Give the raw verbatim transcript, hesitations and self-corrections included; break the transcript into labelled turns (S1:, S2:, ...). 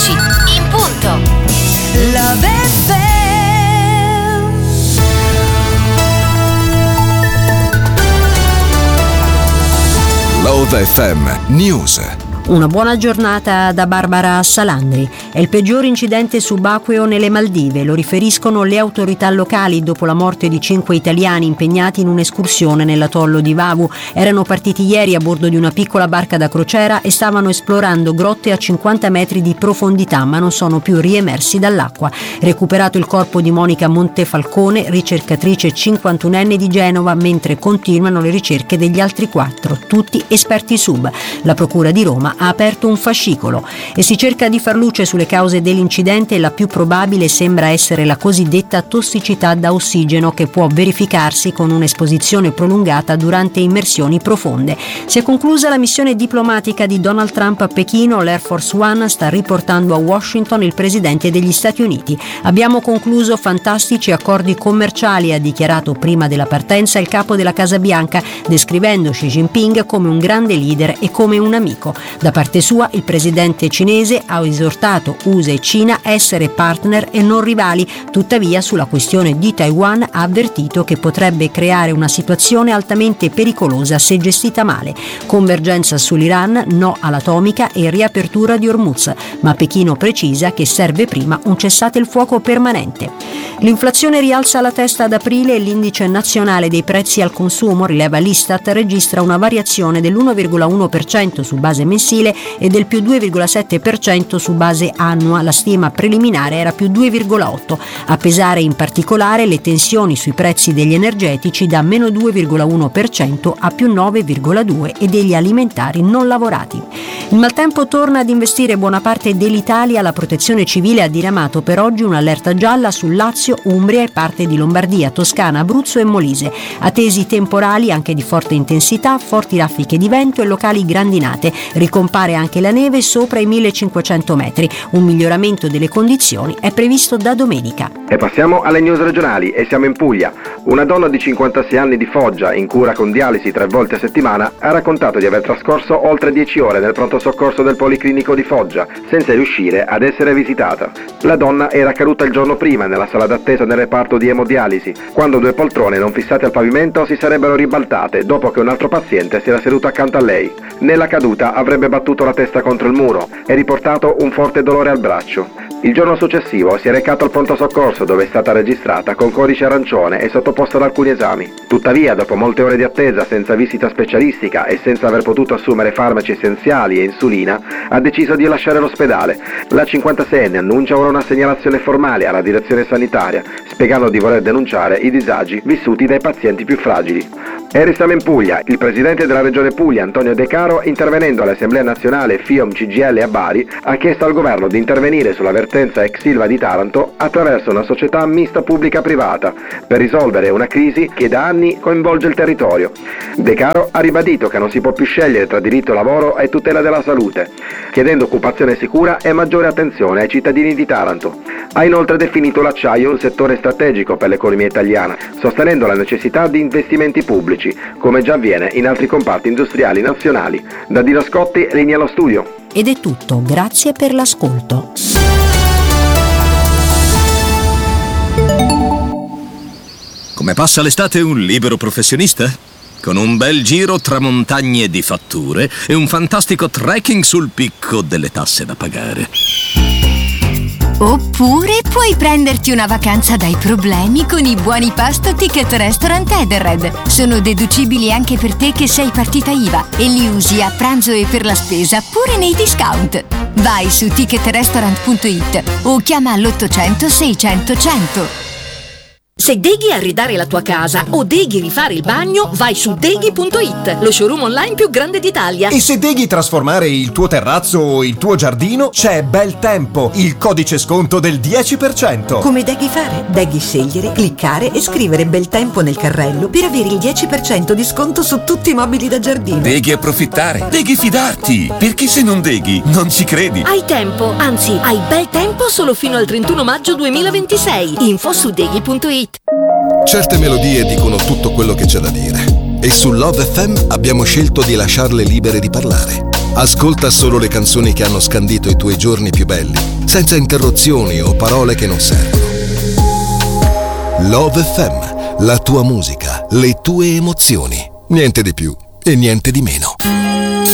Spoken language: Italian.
S1: undici, in punto.
S2: Love F M.
S3: Love F M News.
S4: Una buona giornata da Barbara Salandri. È il peggior incidente subacqueo nelle Maldive, lo riferiscono le autorità locali dopo la morte di cinque italiani impegnati in un'escursione nell'atollo di Vavu. Erano partiti ieri a bordo di una piccola barca da crociera e stavano esplorando grotte a cinquanta metri di profondità, ma non sono più riemersi dall'acqua. Recuperato il corpo di Monica Montefalcone, ricercatrice cinquantunenne di Genova, mentre continuano le ricerche degli altri quattro, tutti esperti sub. La Procura di Roma ha aperto un fascicolo e si cerca di far luce sulle cause dell'incidente. La più probabile sembra essere la cosiddetta tossicità da ossigeno, che può verificarsi con un'esposizione prolungata durante immersioni profonde. Si è conclusa la missione diplomatica di Donald Trump a Pechino. L'Air Force One sta riportando a Washington il presidente degli Stati Uniti. Abbiamo concluso fantastici accordi commerciali, ha dichiarato prima della partenza il capo della Casa Bianca, descrivendo Xi Jinping come un grande leader e come un amico. Da parte sua, il presidente cinese ha esortato U S A e Cina a essere partner e non rivali. Tuttavia, sulla questione di Taiwan ha avvertito che potrebbe creare una situazione altamente pericolosa se gestita male. Convergenza sull'Iran, no all'atomica e riapertura di Hormuz, ma Pechino precisa che serve prima un cessate il fuoco permanente. L'inflazione rialza la testa ad aprile e l'indice nazionale dei prezzi al consumo, rileva l'Istat, registra una variazione dell'uno virgola uno per cento su base mensile e del più due virgola sette per cento su base annua. La stima preliminare era più due virgola otto. A pesare in particolare le tensioni sui prezzi degli energetici, da meno due virgola uno per cento a più nove virgola due per cento, e degli alimentari non lavorati. Il maltempo torna ad investire buona parte dell'Italia. La Protezione Civile ha diramato per oggi un'allerta gialla su Lazio, Umbria e parte di Lombardia, Toscana, Abruzzo e Molise. Attesi temporali anche di forte intensità, forti raffiche di vento e locali grandinate. Ricompare anche la neve sopra i millecinquecento metri. Un miglioramento delle condizioni è previsto da domenica.
S5: E passiamo alle news regionali e siamo in Puglia. Una donna di cinquantasei anni di Foggia, in cura con dialisi tre volte a settimana, ha raccontato di aver trascorso oltre dieci ore nel pronto soccorso del Policlinico di Foggia, senza riuscire ad essere visitata. La donna era caduta il giorno prima nella sala d'attesa nel reparto di emodialisi, quando due poltrone non fissate al pavimento si sarebbero ribaltate dopo che un altro paziente si era seduto accanto a lei. Nella caduta avrebbe battuto la testa contro il muro e riportato un forte dolore al braccio. Il giorno successivo si è recato al pronto soccorso, dove è stata registrata con codice arancione e sottoposta ad alcuni esami. Tuttavia, dopo molte ore di attesa senza visita specialistica e senza aver potuto assumere farmaci essenziali e insulina, ha deciso di lasciare l'ospedale. La cinquantaseienne annuncia ora una segnalazione formale alla direzione sanitaria, spiegando di voler denunciare i disagi vissuti dai pazienti più fragili. E restiamo in Puglia. Il presidente della regione Puglia, Antonio De Caro, intervenendo all'Assemblea Nazionale FIOM C G I L a Bari, ha chiesto al governo di intervenire sulla vertenza ex Ilva di Taranto attraverso una società mista pubblica-privata per risolvere una crisi che da anni coinvolge il territorio. De Caro ha ribadito che non si può più scegliere tra diritto al lavoro e tutela della salute, chiedendo occupazione sicura e maggiore attenzione ai cittadini di Taranto. Ha inoltre definito l'acciaio un settore strategico per l'economia italiana, sostenendo la necessità di investimenti pubblici, come già avviene in altri comparti industriali nazionali. Da Dino Scotti, linea allo studio.
S4: Ed è tutto, grazie per l'ascolto.
S6: Come passa l'estate un libero professionista? Con un bel giro tra montagne di fatture e un fantastico trekking sul picco delle tasse da pagare.
S1: Oppure puoi prenderti una vacanza dai problemi con i buoni pasto Ticket Restaurant Edenred. Sono deducibili anche per te che sei partita I V A e li usi a pranzo e per la spesa pure nei discount. Vai su ticket restaurant punto it o chiama all'ottocento seicento cento.
S7: Se deghi arredare la tua casa o deghi rifare il bagno, vai su deghi punto it, lo showroom online più grande d'Italia.
S8: E se deghi trasformare il tuo terrazzo o il tuo giardino, c'è Bel Tempo, il codice sconto del dieci per cento.
S9: Come deghi fare? Deghi scegliere, cliccare e scrivere Bel Tempo nel carrello per avere il dieci per cento di sconto su tutti i mobili da giardino.
S10: Deghi approfittare, deghi fidarti, perché se non deghi non ci credi.
S7: Hai tempo, anzi hai bel tempo solo fino al trentuno maggio duemilaventisei. Info su deghi punto it.
S3: Certe melodie dicono tutto quello che c'è da dire e su Love F M abbiamo scelto di lasciarle libere di parlare. Ascolta solo le canzoni che hanno scandito i tuoi giorni più belli, senza interruzioni o parole che non servono. Love F M, la tua musica, le tue emozioni. Niente di più e niente di meno.